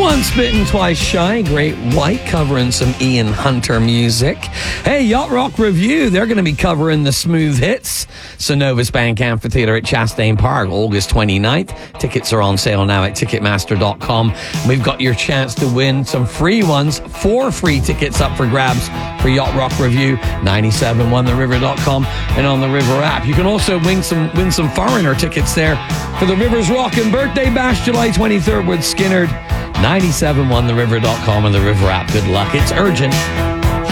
Once Bitten, Twice Shy, Great White, covering some Ian Hunter music. Hey, Yacht Rock Review, they're going to be covering the smooth hits. Synovus Bank Amphitheatre at Chastain Park, August 29th. Tickets are on sale now at Ticketmaster.com. We've got your chance to win some free ones, 4 free tickets up for grabs for Yacht Rock Review, 971theriver.com and on the River app. You can also win some foreigner tickets there for the Rivers Rockin' Birthday Bash, July 23rd with Skinnerd. 971theriver.com and the River app. Good luck. It's urgent.